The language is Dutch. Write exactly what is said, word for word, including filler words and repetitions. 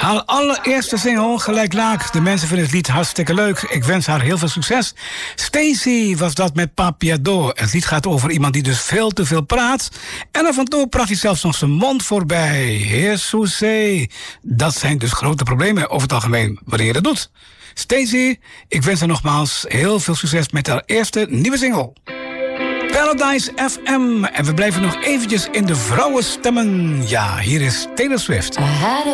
Haar allereerste single, Gelijk Laak. De mensen vinden het lied hartstikke leuk. Ik wens haar heel veel succes. Stacey was dat met Papiado. Het lied gaat over iemand die dus veel te veel praat. En af en toe praat hij zelfs nog zijn mond voorbij. Heer Sousé. Dat zijn dus grote problemen over het algemeen, wanneer je dat doet. Stacey, ik wens haar nogmaals heel veel succes met haar eerste nieuwe single. Paradise F M. En we blijven nog eventjes in de vrouwenstemmen. Ja, hier is Taylor Swift.